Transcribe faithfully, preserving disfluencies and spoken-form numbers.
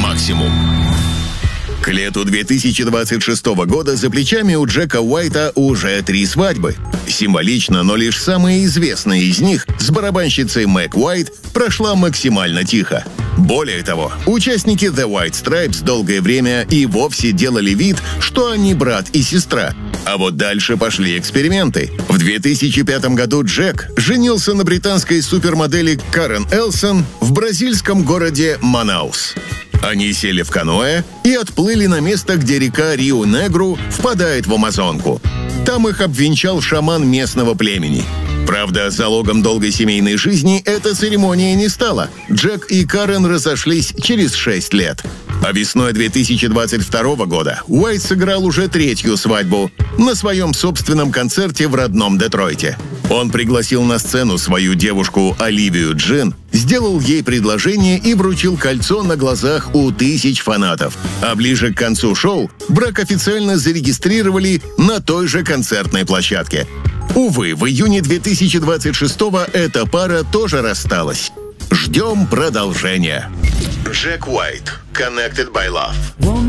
максимум. К лету две тысячи двадцать шестого года за плечами у Джека Уайта уже три свадьбы. Символично, но лишь самая известная из них с барабанщицей Мэг Уайт прошла максимально тихо. Более того, участники The White Stripes долгое время и вовсе делали вид, что они брат и сестра. А вот дальше пошли эксперименты. В две тысячи пятом году Джек женился на британской супермодели Карен Элсон в бразильском городе Манаус. Они сели в каноэ и отплыли на место, где река Рио-Негру впадает в Амазонку. Там их обвенчал шаман местного племени. Правда, залогом долгой семейной жизни эта церемония не стала. Джек и Карен разошлись через шесть лет. А весной две тысячи двадцать второго года Уайт сыграл уже третью свадьбу на своем собственном концерте в родном Детройте. Он пригласил на сцену свою девушку Оливию Джин, сделал ей предложение и вручил кольцо на глазах у тысяч фанатов. А ближе к концу шоу брак официально зарегистрировали на той же концертной площадке. Увы, в июне две тысячи двадцать шестого эта пара тоже рассталась. Ждем продолжения. Джек Уайт. Connected by Love.